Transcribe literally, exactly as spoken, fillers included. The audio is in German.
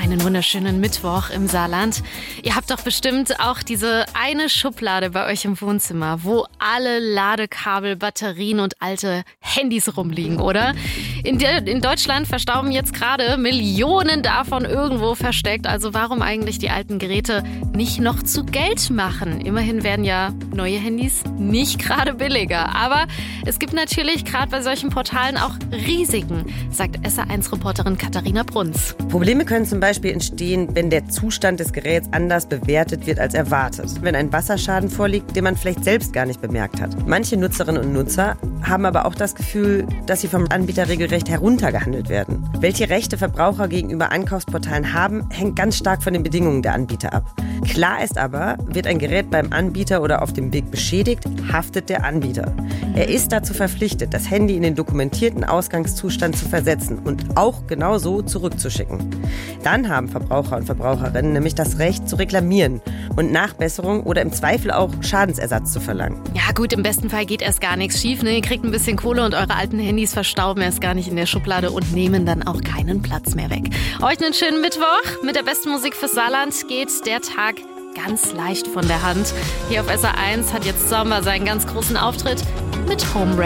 Einen wunderschönen Mittwoch im Saarland. Ihr habt doch bestimmt auch diese eine Schublade bei euch im Wohnzimmer, wo alle Ladekabel, Batterien und alte Handys rumliegen, oder? In, de- in Deutschland verstauben jetzt gerade Millionen davon irgendwo versteckt. Also warum eigentlich die alten Geräte nicht noch zu Geld machen? Immerhin werden ja neue Handys nicht gerade billiger. Aber es gibt natürlich gerade bei solchen Portalen auch Risiken, sagt S A eins Reporterin Katharina Bruns. Probleme können zum Beispiel entstehen, wenn der Zustand des Geräts anders bewertet wird als erwartet. Wenn ein Wasserschaden vorliegt, den man vielleicht selbst gar nicht bemerkt hat. Manche Nutzerinnen und Nutzer haben aber auch das Gefühl, dass sie vom Anbieter regelrecht heruntergehandelt werden. Welche Rechte Verbraucher gegenüber Einkaufsportalen haben, hängt ganz stark von den Bedingungen der Anbieter ab. Klar ist aber, wird ein Gerät beim Anbieter oder auf dem Weg beschädigt, haftet der Anbieter. Er ist dazu verpflichtet, das Handy in den dokumentierten Ausgangszustand zu versetzen und auch genauso zurückzuschicken. Dann haben Verbraucher und Verbraucherinnen nämlich das Recht zu reklamieren und Nachbesserung oder im Zweifel auch Schadensersatz zu verlangen. Ja gut, im besten Fall geht erst gar nichts schief. Ne? Ihr kriegt ein bisschen Kohle und eure alten Handys verstauben erst gar nicht in der Schublade und nehmen dann auch keinen Platz mehr weg. Euch einen schönen Mittwoch. Mit der besten Musik fürs Saarland geht der Tag ganz leicht von der Hand. Hier auf S A eins hat jetzt Sommer seinen ganz großen Auftritt mit Home